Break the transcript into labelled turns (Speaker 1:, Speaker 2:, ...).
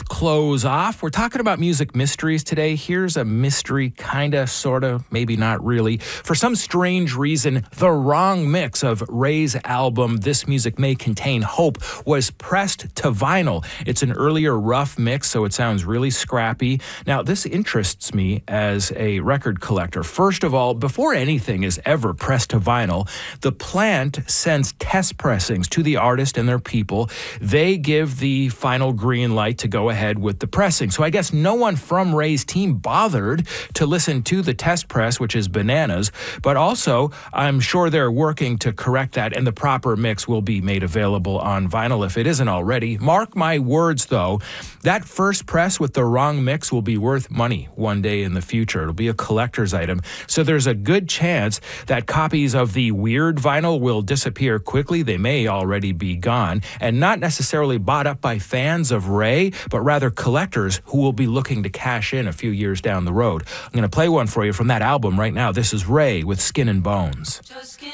Speaker 1: mouth close off. We're talking about music mysteries today. Here's a mystery, kinda, sorta, maybe not really. For some strange reason, the wrong mix of Ray's album, This Music May Contain Hope, was pressed to vinyl. It's an earlier rough mix, so it sounds really scrappy. Now, this interests me as a record collector. First of all, before anything is ever pressed to vinyl, the plant sends test pressings to the artist and their people. They give the final green light to go ahead with the pressing. So I guess no one from Ray's team bothered to listen to the test press, which is bananas. But also, I'm sure they're working to correct that, and the proper mix will be made available on vinyl if it isn't already. Mark my words, though, that first press with the wrong mix will be worth money one day in the future. It'll be a collector's item. So there's a good chance that copies of the weird vinyl will disappear quickly. They may already be gone, and not necessarily bought up by fans of Ray, but rather collectors who will be looking to cash in a few years down the road. I'm going to play one for you from that album right now. This is Ray with Skin and Bones.